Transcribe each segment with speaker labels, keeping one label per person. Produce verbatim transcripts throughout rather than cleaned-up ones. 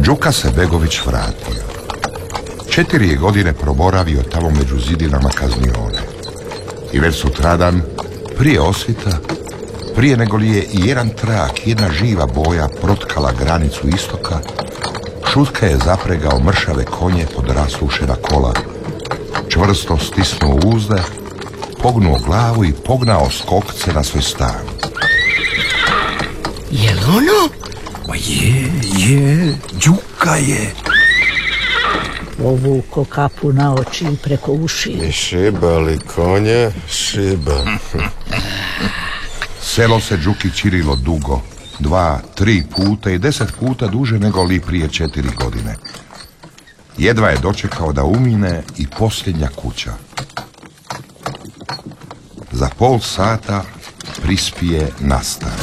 Speaker 1: Đuka se Begović vratio. Četiri je godine proboravio tamo među zidinama kaznione. I već sutradan, prije osvita, prije nego li je i jedan trak, jedna živa boja protkala granicu istoka, Šutka je zapregao mršave konje pod rasušena kola, čvrsto stisnuo uzde, pognuo glavu i pognao skokce na svoj stan.
Speaker 2: Jel ono?
Speaker 3: Ma je, je, Đuka je.
Speaker 2: Ovuko kapu na oči i preko uši.
Speaker 4: I šibali konje, šiba.
Speaker 1: Selo se Đuki čirilo dugo, dva, tri puta i deset puta duže nego li prije četiri godine. Jedva je dočekao da umine i posljednja kuća. Za pol sata prispije nastan.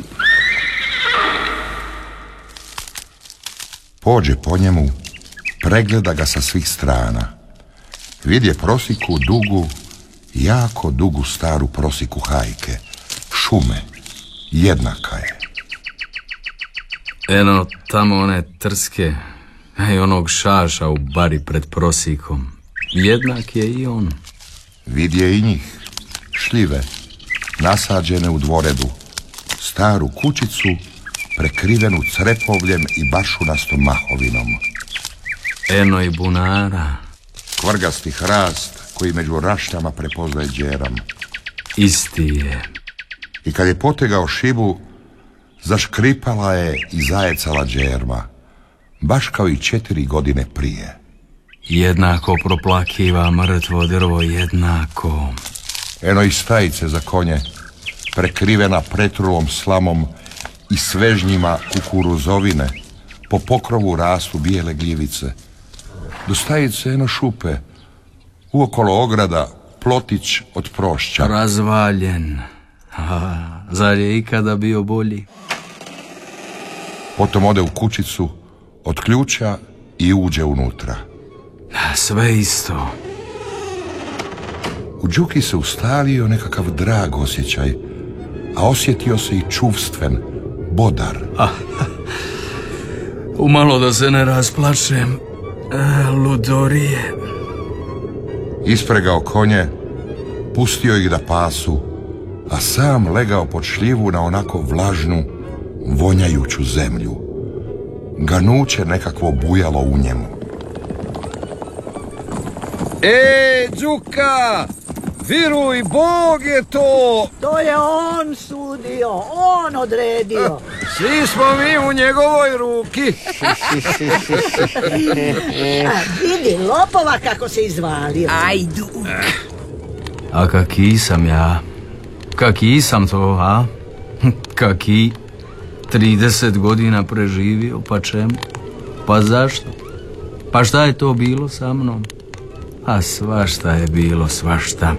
Speaker 1: Pođe po njemu, pregleda ga sa svih strana. Vidje prosiku dugu, jako dugu staru prosiku hajke, šume, jednaka je.
Speaker 5: Eno, tamo one trske, a i onog šaša u bari pred prosikom. Jednak je i on.
Speaker 1: Vidje i njih, šljive, nasađene u dvoredu, staru kućicu, prekrivenu crepovljem i bašunastom mahovinom.
Speaker 5: Eno i bunara.
Speaker 1: Kvrgasti hrast koji među raštama prepoznaje džeram.
Speaker 5: Isti je.
Speaker 1: I kad je potegao šibu, zaškripala je i zajecala džerma, baš kao i četiri godine prije.
Speaker 5: Jednako proplakiva mrtvo drvo, jednako.
Speaker 1: Eno i stajice za konje, prekrivena pretrulom slamom i svežnjima kukuruzovine, po pokrovu rastu bijele gljivice. Do stajice eno šupe, uokolo ograda plotić od prošća.
Speaker 5: Razvaljen. A, zar je ikada bio bolji?
Speaker 1: Potom ode u kućicu, otključa i uđe unutra.
Speaker 5: Sve isto.
Speaker 1: U Đuki se ustalio nekakav drag osjećaj, a osjetio se i čuvstven, bodar.
Speaker 5: Ah, umalo da se ne rasplačem. E, ludorije.
Speaker 1: Ispregao konje, pustio ih da pasu, a sam legao pod šljivu na onako vlažnu, vonjajuću zemlju. Ganuće nekakvo bujalo u njemu.
Speaker 3: E, Đuka! Viruj, Bog je to!
Speaker 2: To je on sudio, on odredio.
Speaker 3: Svi smo mi u njegovoj ruki.
Speaker 2: A, vidi, lopova kako se izvalio.
Speaker 6: Ajdu.
Speaker 5: A kaki sam ja? Kaki sam to, a? Kaki? trideset godina preživio, pa čemu? Pa zašto? Pa šta je to bilo sa mnom? A svašta je bilo, svašta.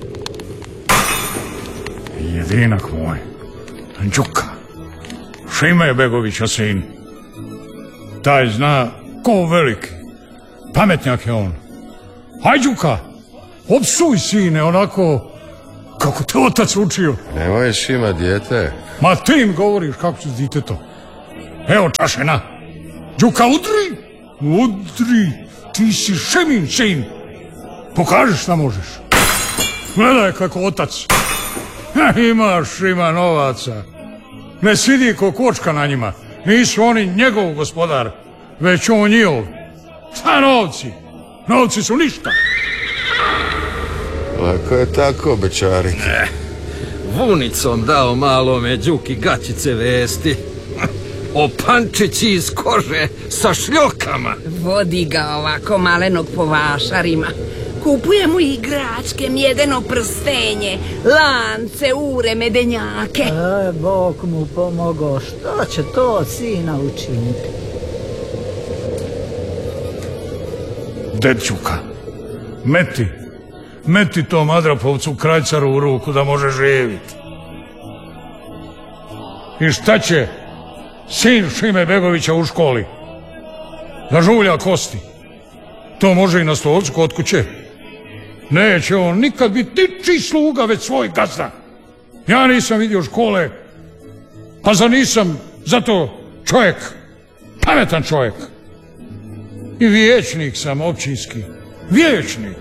Speaker 7: Jedinak moj, Đuka, Šime Begovića sin. Taj zna ko veliki, pametnjak je on. Aj, Đuka, opsuj sine onako kako te otac učio.
Speaker 4: Nemoj Šima, dijete.
Speaker 7: Ma ti im govoriš kako ću s ditetom. Evo čašena. Đuka, udri, udri, ti si Šimin sin. Pokaži šta možeš. Gledaj kako otac. Imaš ima novaca. Ne sidi ko kočka na njima. Nisu oni njegov gospodar, već on njihov. Šta novci? Novci su ništa.
Speaker 4: Lako je tako, bečariti.
Speaker 3: Ne. Vunicom dao malome Đuki gaćice vesti. Opančići iz kože sa šljokama.
Speaker 6: Vodi ga ovako malenog po vašarima. Kupuje mu igračke, mjedeno prstenje, lance, ure, medenjake.
Speaker 2: E, Bog mu pomogao, što će to od sina učiniti?
Speaker 7: Ded Đuka, meti, meti tom Adrapovcu krajcaru u ruku da može živjeti. I šta će sin Šime Begovića u školi? Da žulja kosti. To može i na stolcu kod kuće. Neće on nikad biti ničiji sluga, već svoj gazda. Ja nisam vidio škole, pa za nisam zato čovjek, pametan čovjek. I vijećnik sam općinski. Vijećnik.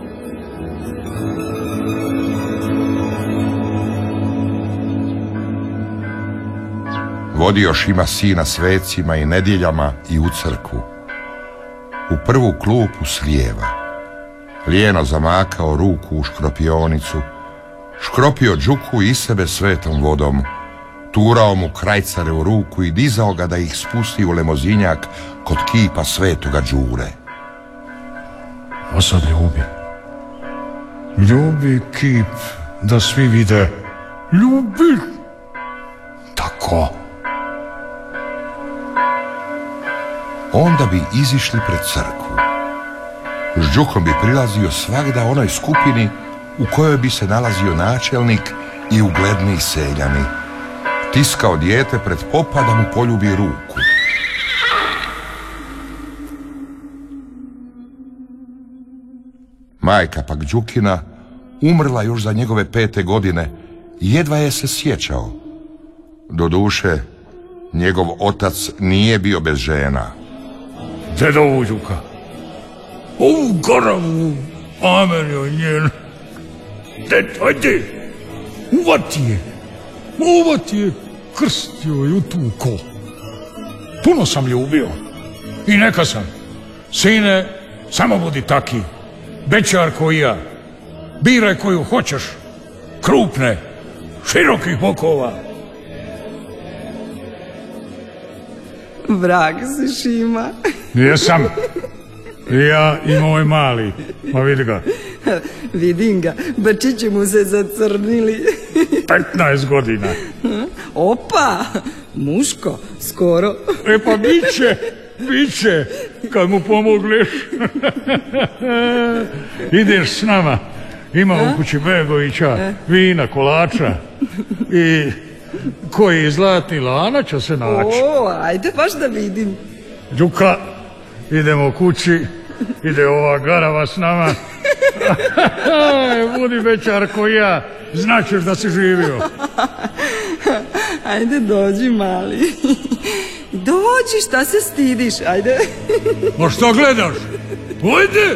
Speaker 1: Vodio Šima sina svecima i nedjeljama i u crkvu. U prvu klupu s lijeva. Lijeno zamakao ruku u škropionicu, škropio Đuku i sebe svetom vodom, turao mu krajcare u ruku i dizao ga da ih spusti u lemozinjak kod kipa svetoga Đure.
Speaker 7: A sad ljubi. Ljubi kip da svi vide. Ljubi. Tako.
Speaker 1: Onda bi izišli pred crkvu. S Đukom bi prilazio svagda onoj skupini u kojoj bi se nalazio načelnik i ugledni seljani. Tiskao dijete pred popa da mu poljubi ruku. Majka pak Đukina umrla još za njegove pete godine i jedva je se sjećao. Doduše, njegov otac nije bio bez žena.
Speaker 7: Dedovu Đuka. Ovu goravu Amenio njen. Ded, ajde. Uvati je. Uvati je. Krstio i utuko. Puno sam ljubio. I neka sam. Sine, samo budi taki. Bećar koji ja. Biraj koju hoćeš. Krupne. Širokih bokova.
Speaker 8: Vrag si, Šima.
Speaker 7: Jesam. Ja i moj mali. Ma vidi ga.
Speaker 8: Vidim ga. Bačići mu se zacrnili.
Speaker 7: petnaest godina.
Speaker 8: Opa, muško, skoro.
Speaker 7: E pa biće, biće, kad mu pomogneš. Ideš s nama. Ima u kući Begovića, vina, kolača i koji zlatni lanac će se naći.
Speaker 8: O, ajde baš da vidim.
Speaker 7: Đuka, idemo kući, ide ova garava s nama. Budi bećar ko ja, znaćeš da si živio.
Speaker 8: Ajde dođi, mali. Dođi, šta se stidiš, ajde.
Speaker 7: Ma što gledaš? Ujde!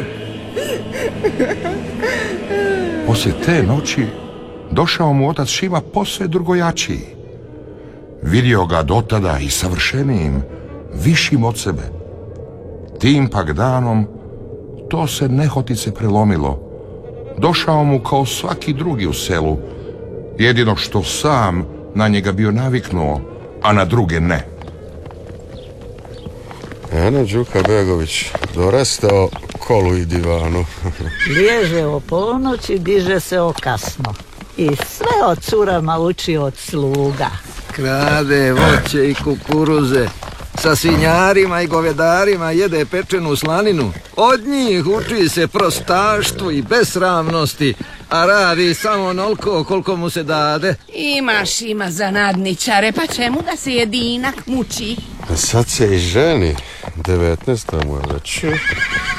Speaker 1: Poslije te noći došao mu otac Šima posve drugojačiji. Vidio ga dotada i savršenijim, višim od sebe. Tim pak danom to se nehotice prelomilo. Došao mu kao svaki drugi u selu, jedino što sam na njega bio naviknuo, a na druge ne.
Speaker 4: Eno Đuka Begović, dorastao kolu i divanu.
Speaker 2: Liježe o ponoći, diže se o kasno. I sve od curama uči od sluga.
Speaker 3: Krade voće i kukuruze, sa svinjarima i govedarima jede pečenu slaninu. Od njih uči se prostaštvu i besramnosti, a radi samo onoliko koliko mu se dade.
Speaker 6: Imaš ima za nadničare, pa čemu da se jedinak muči?
Speaker 4: A sad se i ženi, devetnaesta mu je već.